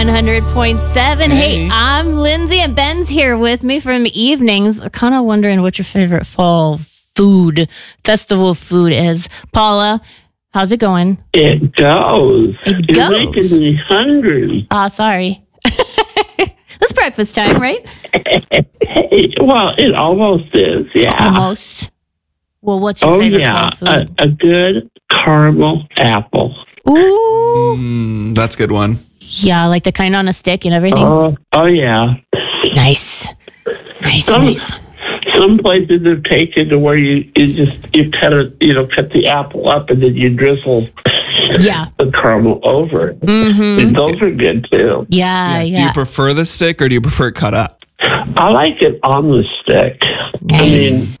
100.7. Hey, I'm Lindsay and Ben's here with me from evenings. I'm kind of wondering what your favorite fall festival food is. Paula, how's it going? It goes. You're making me hungry. Sorry. It's breakfast time, right? Well, it almost is, yeah. Almost. Well, what's your favorite fall food? A good caramel apple. Ooh. That's a good one. Yeah, like the kind on a stick and everything. Oh yeah. Nice. Some places have taken to where you cut the apple up and then you drizzle the caramel over it. Mm-hmm. And those are good too. Yeah. Do you prefer the stick or do you prefer it cut up? I like it on the stick. Nice.